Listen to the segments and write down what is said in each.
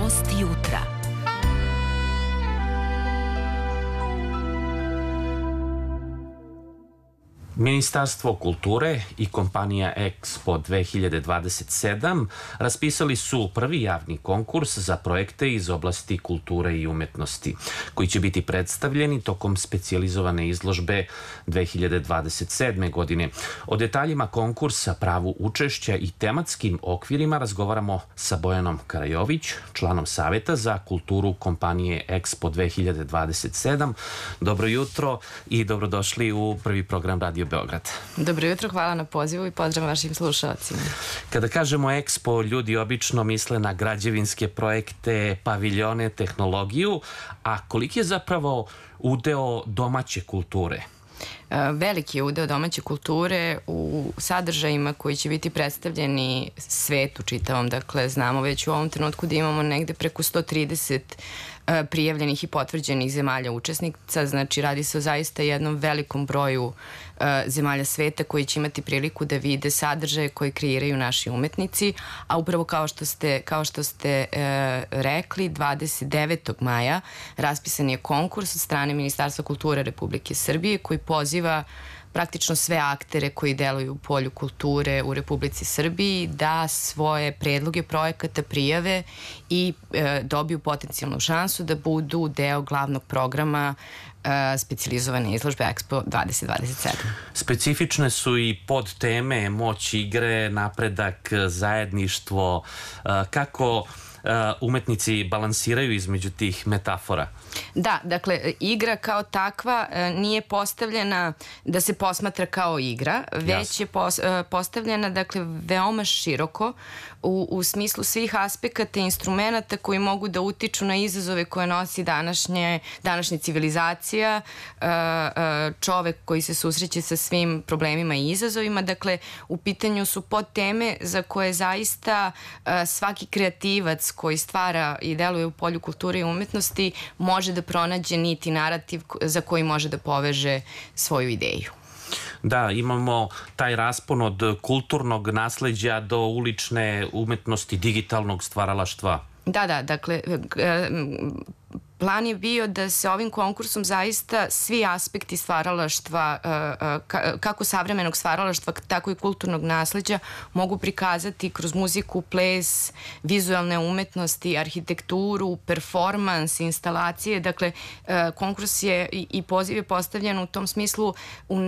Gost jutra. Ministarstvo kulture i kompanija Expo 2027 raspisali su prvi javni konkurs za projekte iz oblasti kulture i umetnosti, koji će biti predstavljeni tokom specijalizovane izložbe 2027. godine. O detaljima konkursa, pravu učešća i tematskim okvirima razgovaramo sa Bojanom Karajović, članom Saveta za kulturu kompanije Expo 2027. Dobro jutro i dobrodošli u prvi program Radio Beograd. Dobro jutro, hvala na pozivu i pozdrav vašim slušalcima. Kada kažemo Expo, ljudi obično misle na građevinske projekte, paviljone, tehnologiju, a koliki je zapravo udeo domaće kulture? Veliki je udeo domaće kulture u sadržajima koji će biti predstavljeni svetu čitavom. Dakle, znamo već u ovom trenutku da imamo negde preko 130 prijavljenih i potvrđenih zemalja učesnica, znači radi se o zaista jednom velikom broju zemalja sveta koji će imati priliku da vide sadržaje koje kreiraju naši umetnici, a upravo kao što ste rekli, 29. maja raspisan je konkurs od strane Ministarstva kulture Republike Srbije koji poziva praktično sve aktere koji deluju u polju kulture u Republici Srbiji da svoje predloge projekata prijave i dobiju potencijalnu šansu da budu deo glavnog programa specijalizovane izložbe Expo 2027. Specifične su i podteme moć igre, napredak, zajedništvo. Kako umetnici balansiraju između tih metafora? Da, dakle, igra kao takva nije postavljena da se posmatra kao igra, već je postavljena, dakle, veoma široko u smislu svih aspekata i instrumenta koji mogu da utiču na izazove koje nosi današnja civilizacija, čovek koji se susreće sa svim problemima i izazovima. Dakle, u pitanju su podteme za koje zaista svaki kreativac koji stvara i deluje u polju kulture i umetnosti može da pronađe nit i narativ za koji može da poveže svoju ideju. Da, imamo taj raspon od kulturnog nasleđa do ulične umetnosti, digitalnog stvaralaštva. Da, dakle, plan je bio da se ovim konkursom zaista svi aspekti stvaralaštva, kako savremenog stvaralaštva, tako i kulturnog nasleđa, mogu prikazati kroz muziku, ples, vizualne umetnosti, arhitekturu, performans, instalacije. Dakle, konkurs je i poziv je postavljen u tom smislu u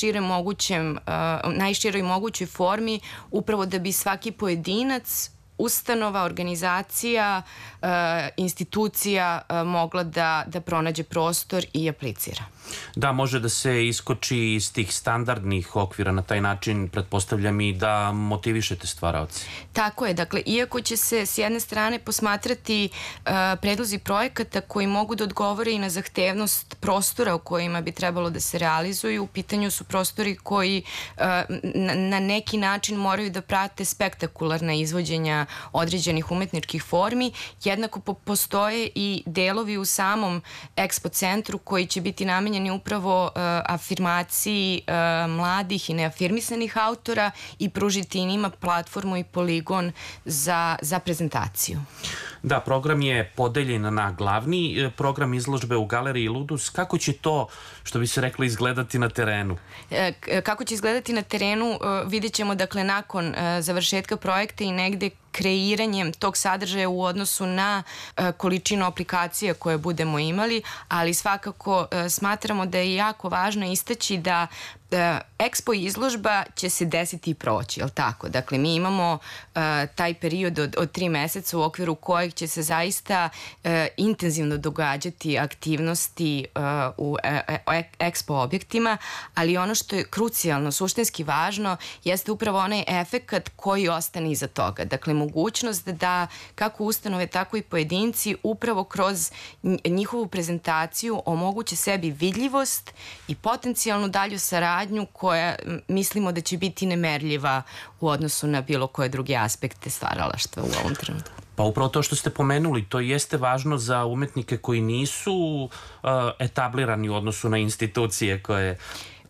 najširoj mogućoj formi, upravo da bi svaki pojedinac, ustanova, organizacija, institucija mogla da pronađe prostor i aplicira. Da, može da se iskoči iz tih standardnih okvira, na taj način pretpostavljam i da motivišete stvaraoce. Tako je, dakle, iako će se s jedne strane posmatrati predlozi projekata koji mogu da odgovore i na zahtevnost prostora u kojima bi trebalo da se realizuju, u pitanju su prostori koji na neki način moraju da prate spektakularna izvođenja određenih umetničkih formi, jednako postoje i delovi u samom Expo centru koji će biti namenjeni upravo afirmaciji mladih i neafirmisanih autora i pružiti njima platformu i poligon za prezentaciju. Da, program je podeljen na glavni program izložbe u Galeriji Ludus. Kako će to, što bi se reklo, izgledati na terenu? Kako će izgledati na terenu vidjet ćemo, dakle, nakon završetka projekta i negde kreiranjem tog sadržaja u odnosu na količinu aplikacija koje budemo imali, ali svakako smatramo da je jako važno istaći da Expo izložba će se desiti i proći, jel tako? Dakle, mi imamo taj period od 3 meseca u okviru kojeg će se zaista intenzivno događati aktivnosti u Expo objektima, ali ono što je krucijalno, suštinski važno, jeste upravo onaj efekat koji ostane iza toga. Dakle, mogućnost da kako ustanove, tako i pojedinci upravo kroz njihovu prezentaciju omoguće sebi vidljivost i potencijalnu dalju saradnju koja mislimo da će biti nemerljiva u odnosu na bilo koje druge aspekte stvaralaštva u ovom trenutku. Pa upravo to što ste pomenuli, to jeste važno za umetnike koji nisu etablirani u odnosu na institucije koje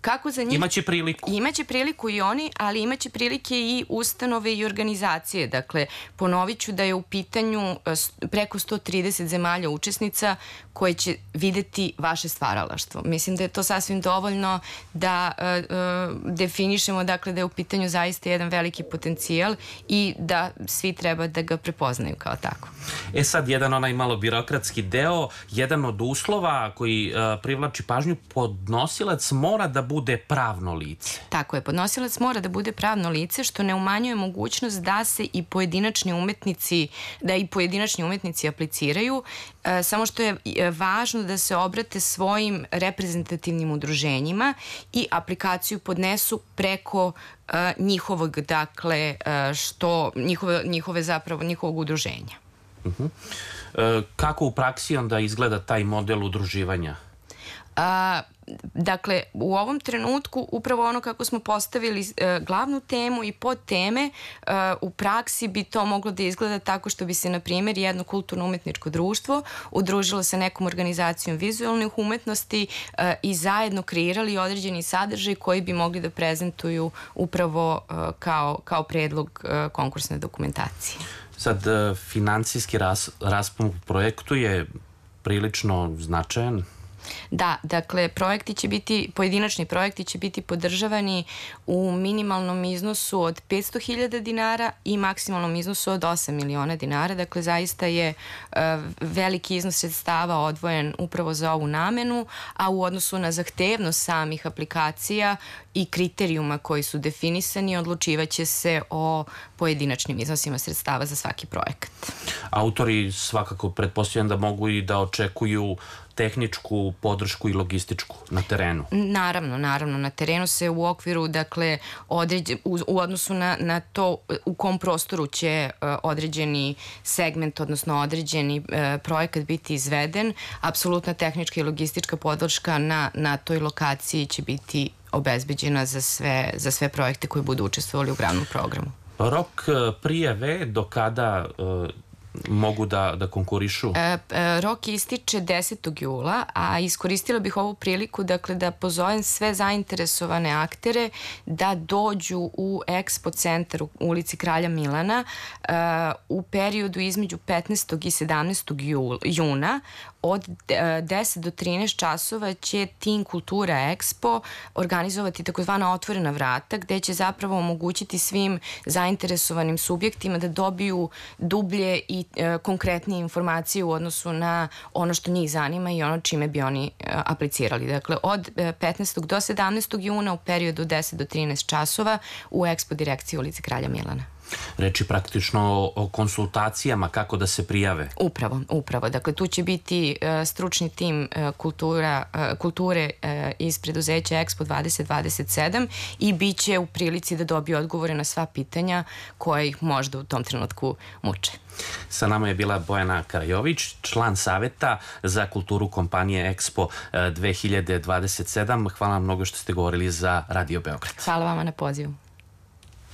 Kako za njih? Imaće priliku. Imaće priliku i oni, ali imaće prilike i ustanove i organizacije. Dakle, ponovit ću da je u pitanju preko 130 zemalja učesnica koje će videti vaše stvaralaštvo. Mislim da je to sasvim dovoljno da definišemo, dakle, da je u pitanju zaista jedan veliki potencijal i da svi treba da ga prepoznaju kao tako. Sad, jedan onaj malo birokratski deo, jedan od uslova koji privlači pažnju, podnosilac mora da bude pravno lice. Tako je, podnosilac mora da bude pravno lice, što ne umanjuje mogućnost da se i pojedinačni umetnici apliciraju, samo što je važno da se obrate svojim reprezentativnim udruženjima i aplikaciju podnesu preko njihovog, dakle, njihovog udruženja. Kako u praksi onda izgleda taj model udruživanja? Dakle, u ovom trenutku upravo ono kako smo postavili glavnu temu i podteme, u praksi bi to moglo da izgleda tako što bi se, na primjer, jedno kulturno-umetničko društvo udružilo sa nekom organizacijom vizualnih umetnosti i zajedno kreirali određeni sadržaj koji bi mogli da prezentuju upravo kao predlog konkursne dokumentacije. Sad, finansijski raspon u projektu je prilično značajan. Da, dakle, pojedinačni projekti će biti podržavani u minimalnom iznosu od 500.000 dinara i maksimalnom iznosu od 8 miliona dinara. Dakle, zaista je veliki iznos sredstava odvojen upravo za ovu namenu, a u odnosu na zahtevnost samih aplikacija i kriterijuma koji su definisani, odlučivaće se o pojedinačnim iznosima sredstava za svaki projekat. Autori svakako pretpostavljam da mogu i da očekuju tehničku podršku i logističku na terenu. Naravno, na terenu se u okviru, dakle, u odnosu na to u kom prostoru će određeni segment, odnosno određeni projekat biti izveden, apsolutna tehnička i logistička podrška na toj lokaciji će biti obezbeđena za sve projekte koji budu učestvovali u glavnom programu. Rok prijave do kada mogu da konkurišu? Rok ističe 10. jula, a iskoristila bih ovu priliku, dakle, da pozovem sve zainteresovane aktere da dođu u Expo centar u ulici Kralja Milana u periodu između 15. i 17. juna. Od 10 do 13 časova će Tim Kultura Expo organizovati takozvana otvorena vrata, gde će zapravo omogućiti svim zainteresovanim subjektima da dobiju dublje i konkretnije informacije u odnosu na ono što njih zanima i ono čime bi oni aplicirali. Dakle, od 15. do 17. juna u periodu 10 do 13 časova u Expo direkciji ulici Kralja Milana. Reči praktično o konsultacijama kako da se prijave. Upravo. Dakle, tu će biti stručni tim kulture iz preduzeća Expo 2027 i bit će u prilici da dobiju odgovore na sva pitanja koje ih možda u tom trenutku muče. Sa nama je bila Bojana Karajović, član saveta za kulturu kompanije Expo 2027. Hvala vam mnogo što ste govorili za Radio Beograd. Hvala vama na pozivu.